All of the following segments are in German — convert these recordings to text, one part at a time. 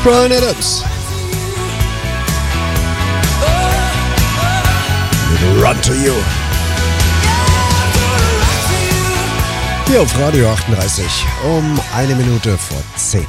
Bryan Adams. Mit Run to You. Hier auf Radio 38 um 1 Minute vor 10.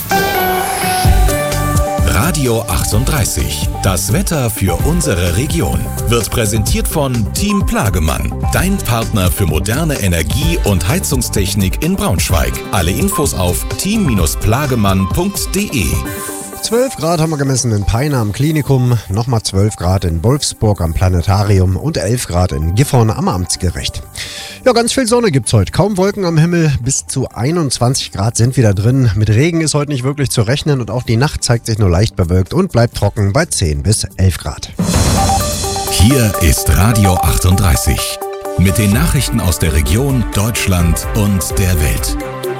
Radio 38, das Wetter für unsere Region, wird präsentiert von Team Plagemann, dein Partner für moderne Energie- und Heizungstechnik in Braunschweig. Alle Infos auf team-plagemann.de. 12 Grad haben wir gemessen in Peine am Klinikum, nochmal 12 Grad in Wolfsburg am Planetarium und 11 Grad in Gifhorn am Amtsgericht. Ja, ganz viel Sonne gibt's heute. Kaum Wolken am Himmel, bis zu 21 Grad sind wieder drin. Mit Regen ist heute nicht wirklich zu rechnen und auch die Nacht zeigt sich nur leicht bewölkt und bleibt trocken bei 10 bis 11 Grad. Hier ist Radio 38 mit den Nachrichten aus der Region, Deutschland und der Welt.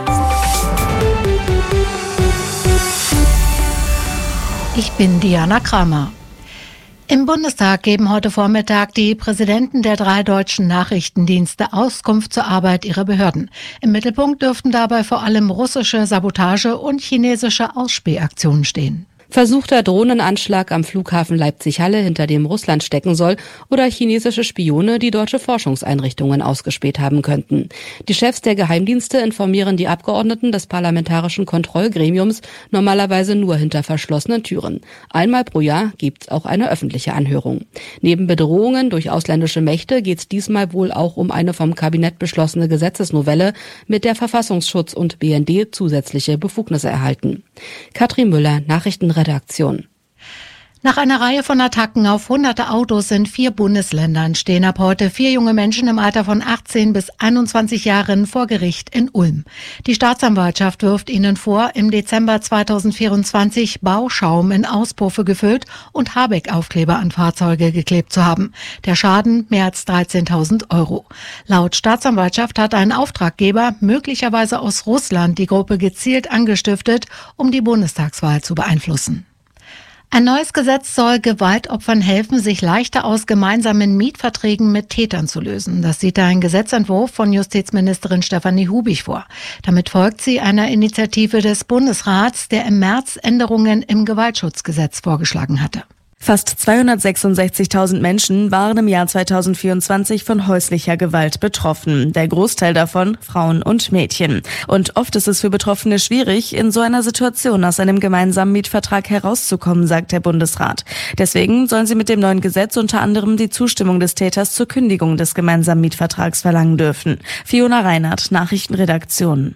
Ich bin Diana Kramer. Im Bundestag geben heute Vormittag die Präsidenten der 3 deutschen Nachrichtendienste Auskunft zur Arbeit ihrer Behörden. Im Mittelpunkt dürften dabei vor allem russische Sabotage und chinesische Ausspähaktionen stehen. Versuchter Drohnenanschlag am Flughafen Leipzig-Halle, hinter dem Russland stecken soll, oder chinesische Spione, die deutsche Forschungseinrichtungen ausgespäht haben könnten. Die Chefs der Geheimdienste informieren die Abgeordneten des Parlamentarischen Kontrollgremiums normalerweise nur hinter verschlossenen Türen. Einmal pro Jahr gibt's auch eine öffentliche Anhörung. Neben Bedrohungen durch ausländische Mächte geht's diesmal wohl auch um eine vom Kabinett beschlossene Gesetzesnovelle, mit der Verfassungsschutz und BND zusätzliche Befugnisse erhalten. Katrin Müller, Nachrichtenredaktion. Nach einer Reihe von Attacken auf hunderte Autos in 4 Bundesländern stehen ab heute 4 junge Menschen im Alter von 18 bis 21 Jahren vor Gericht in Ulm. Die Staatsanwaltschaft wirft ihnen vor, im Dezember 2024 Bauschaum in Auspuffe gefüllt und Habeck-Aufkleber an Fahrzeuge geklebt zu haben. Der Schaden mehr als 13.000 €. Laut Staatsanwaltschaft hat ein Auftraggeber, möglicherweise aus Russland, die Gruppe gezielt angestiftet, um die Bundestagswahl zu beeinflussen. Ein neues Gesetz soll Gewaltopfern helfen, sich leichter aus gemeinsamen Mietverträgen mit Tätern zu lösen. Das sieht ein Gesetzentwurf von Justizministerin Stefanie Hubig vor. Damit folgt sie einer Initiative des Bundesrats, der im März Änderungen im Gewaltschutzgesetz vorgeschlagen hatte. Fast 266.000 Menschen waren im Jahr 2024 von häuslicher Gewalt betroffen. Der Großteil davon Frauen und Mädchen. Und oft ist es für Betroffene schwierig, in so einer Situation aus einem gemeinsamen Mietvertrag herauszukommen, sagt der Bundesrat. Deswegen sollen sie mit dem neuen Gesetz unter anderem die Zustimmung des Täters zur Kündigung des gemeinsamen Mietvertrags verlangen dürfen. Fiona Reinhardt, Nachrichtenredaktion.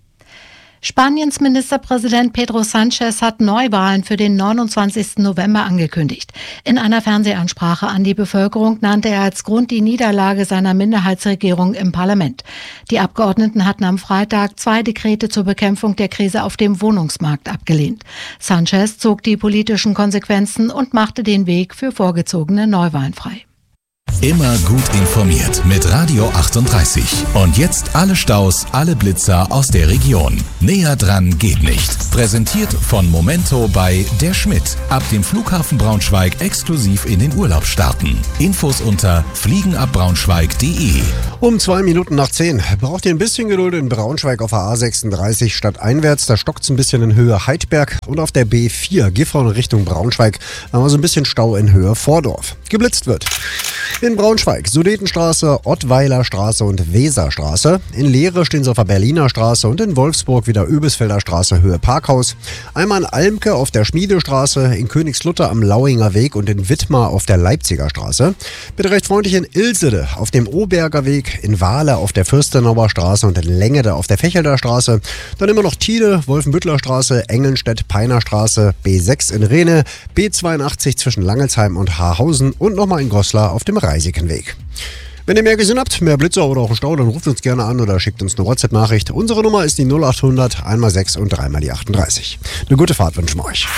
Spaniens Ministerpräsident Pedro Sánchez hat Neuwahlen für den 29. November angekündigt. In einer Fernsehansprache an die Bevölkerung nannte er als Grund die Niederlage seiner Minderheitsregierung im Parlament. Die Abgeordneten hatten am Freitag 2 Dekrete zur Bekämpfung der Krise auf dem Wohnungsmarkt abgelehnt. Sánchez zog die politischen Konsequenzen und machte den Weg für vorgezogene Neuwahlen frei. Immer gut informiert mit Radio 38. Und jetzt alle Staus, alle Blitzer aus der Region. Näher dran geht nicht. Präsentiert von Momento bei Der Schmidt. Ab dem Flughafen Braunschweig exklusiv in den Urlaub starten. Infos unter fliegenabbraunschweig.de. Um 2 Minuten nach 10 braucht ihr ein bisschen Geduld in Braunschweig auf der A36 stadteinwärts. Da stockt's ein bisschen in Höhe Heidberg und auf der B4 Gifhorn Richtung Braunschweig haben wir so ein bisschen Stau in Höhe Vordorf. Geblitzt wird. In Braunschweig, Sudetenstraße, Ottweiler Straße und Weserstraße. In Leere stehen sie auf der Berliner Straße und in Wolfsburg wieder Öbisfelder Straße, Höhe Parkhaus. Einmal in Almke auf der Schmiedestraße, in Königslutter am Lauinger Weg und in Wittmar auf der Leipziger Straße. Bitte recht freundlich in Ilsede auf dem Oberger Weg, in Wahle auf der Fürstenauer Straße und in Längede auf der Fechelder Straße. Dann immer noch Thiele, Wolfenbüttler Straße, Engelnstedt, Peiner Straße, B6 in Rehne, B82 zwischen Langelsheim und Haarhausen und nochmal in Goslar auf dem Reisigenweg. Wenn ihr mehr gesehen habt, mehr Blitzer oder auch einen Stau, dann ruft uns gerne an oder schickt uns eine WhatsApp-Nachricht. Unsere Nummer ist die 0800 1x6 und 3x die 38. Eine gute Fahrt wünschen wir euch.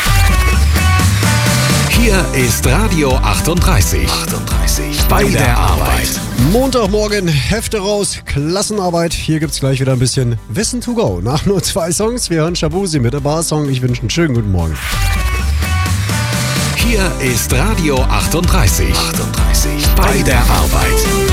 Hier ist Radio 38. Bei der Arbeit. Montagmorgen, Hefte raus, Klassenarbeit. Hier gibt's gleich wieder ein bisschen Wissen to go. Nach nur 2 Songs, wir hören Shabuzi mit der Bar-Song. Ich wünsche einen schönen guten Morgen. Hier ist Radio 38. Bei der Arbeit.